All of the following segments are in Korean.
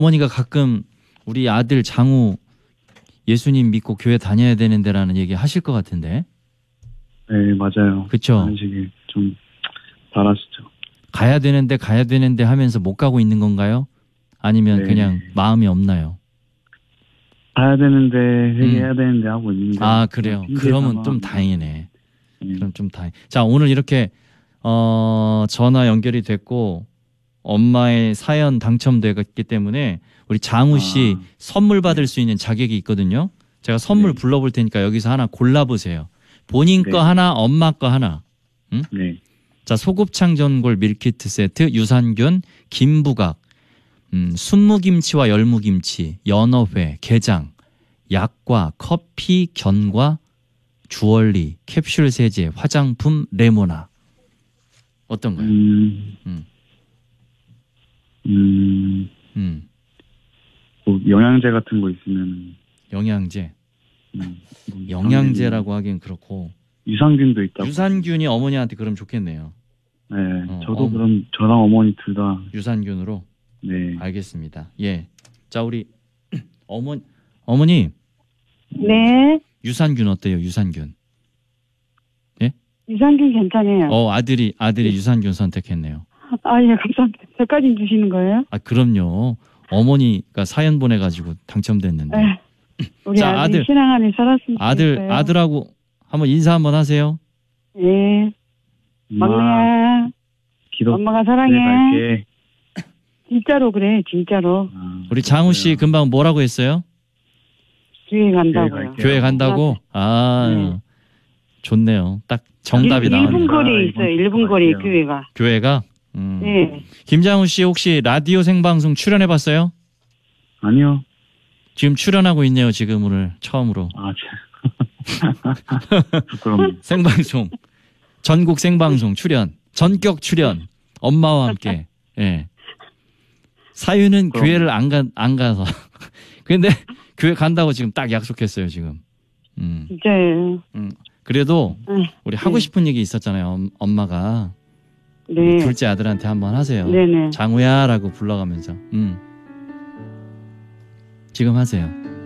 어머니가 가끔 우리 아들 장우 예수님 믿고 교회 다녀야 되는데라는 얘기 하실 것 같은데. 네, 맞아요. 그쵸? 그런 식이 좀 바라시죠. 가야 되는데 하면서 못 가고 있는 건가요? 아니면 네. 그냥 마음이 없나요? 가야 되는데 회개해야 되는데 하고 있는데. 아, 그래요. 그러면 좀 다행이네. 그럼 좀 다행. 자, 오늘 이렇게 전화 연결이 됐고 엄마의 사연 당첨되었기 때문에 우리 장우 씨 선물 받을 수 있는 자격이 있거든요. 제가 선물 불러볼 테니까 여기서 하나 골라보세요. 본인 거 하나, 엄마 거 하나. 응? 네. 자, 소곱창 전골 밀키트 세트, 유산균, 김부각, 순무김치와 열무김치, 연어회, 게장, 약과, 커피, 견과, 주얼리, 캡슐 세제, 화장품, 레모나. 어떤가요? 뭐 영양제 같은 거 있으면. 영양제. 영양제라고 하긴 그렇고. 유산균도 있다고. 유산균이 어머니한테 그럼 좋겠네요. 네, 저도 그럼 저랑 어머니 둘 다 유산균으로. 네, 알겠습니다. 예, 자 우리 어머니. 네. 유산균 어때요? 유산균. 예? 유산균 괜찮아요. 아들이 유산균 선택했네요. 아, 예, 감사합니다. 저까지 주시는 거예요? 아, 그럼요. 어머니가 사연 보내가지고 당첨됐는데. 네. 우리 자, 아들이 신앙 안에 살았으면 좋겠어요. 아들하고 한번 인사 한번 하세요. 예. 막내야. 엄마가 사랑해. 갈게. 진짜로 그래, 진짜로. 우리 장우 씨 금방 뭐라고 했어요? 교회 간다고요. 교회 간다고? 좋네요. 딱 정답이 나왔네요. 1분 거리에 있어요. 1분 거리에 교회가. 교회가? 네. 김장우 씨 혹시 라디오 생방송 출연해봤어요? 아니요. 지금 출연하고 있네요. 지금 오늘 처음으로. 부끄럽네요. 생방송. 전국 생방송 출연. 전격 출연. 엄마와 함께. 예. 사유는 교회를 안 가서. 근데 교회 간다고 지금 딱 약속했어요, 지금. 진짜예요. 그래도 우리 하고 싶은 얘기 있었잖아요. 엄마가. 네. 둘째 아들한테 한번 하세요. 네네. 장우야라고 불러가면서. 지금 하세요.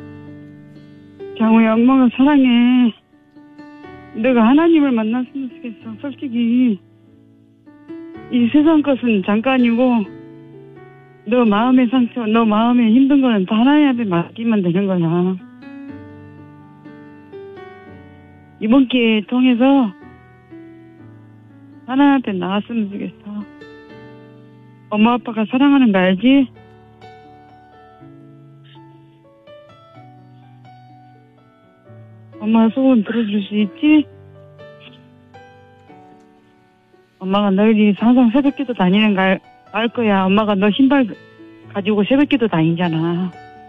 장우야, 엄마가 사랑해. 내가 하나님을 만났으면 좋겠어. 솔직히 이 세상 것은 잠깐이고 너 마음의 상처, 너 마음에 힘든 거는 다 하나님한테 맡기면 되는 거야. 이번 기회 통해서 하나님한테 나왔으면 좋겠어. 엄마 아빠가 사랑하는 거 알지? 엄마 소원 들어줄 수 있지? 엄마가 너희들이 항상 새벽기도 다니는 거 알 거야. 엄마가 너 신발 가지고 새벽기도 다니잖아.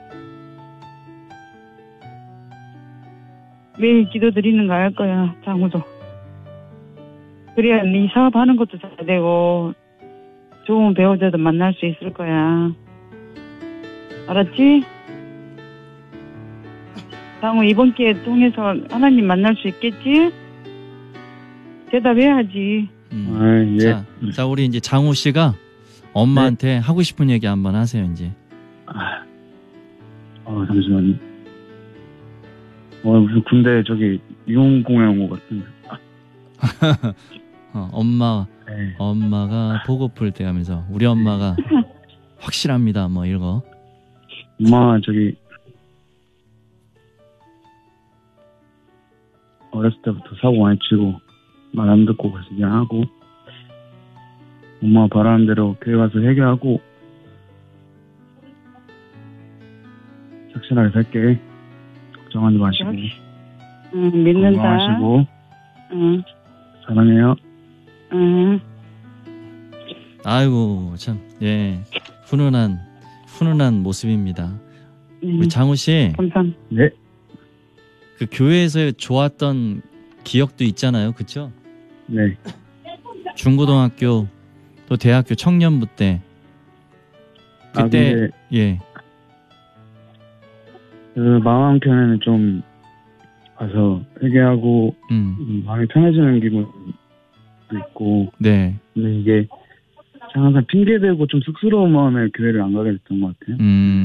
매일 기도 드리는 거 알 거야. 장우도. 그래야 네 사업하는 것도 잘 되고 좋은 배우자도 만날 수 있을 거야. 알았지? 장우 이번 기회 통해서 하나님 만날 수 있겠지? 대답해야지. 예. 자, 우리 이제 장우 씨가 엄마한테 하고 싶은 얘기 한번 하세요, 이제. 잠시만요. 무슨 군대 유흥공연 온 것 같은데. 엄마가 보고플 때 하면서 우리 엄마가 확실합니다, 뭐 이거. 엄마 어렸을 때부터 사고 많이 치고 말 안 듣고 그래서 미안하고 엄마 바라는 대로 교회 가서 회개하고 착실하게 살게. 걱정하지 마시고. 믿는다. 건강하시고. 사랑해요. 아이고 참, 예, 훈훈한 모습입니다. 우리 장우 씨. 감사합니다. 네. 그 교회에서 좋았던 기억도 있잖아요, 그렇죠? 네. 중고등학교 또 대학교 청년부 때 그때 예. 그 마음 한켠에는 좀 가서 회개하고 마음이 편해지는 기분도 있고. 네. 근데 이게 항상 핑계대고 좀 쑥스러운 마음에 교회를 안 가게 됐던 것 같아요.